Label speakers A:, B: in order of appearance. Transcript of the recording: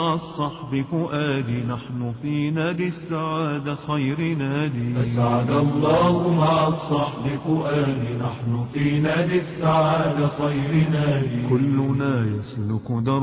A: مع الصحب فؤادي، نحن في نادي السعادة خير نادي.
B: أسعد الله مع الصحب فؤادي، نحن في نادي السعادة خير نادي.
A: كلنا يسلك درب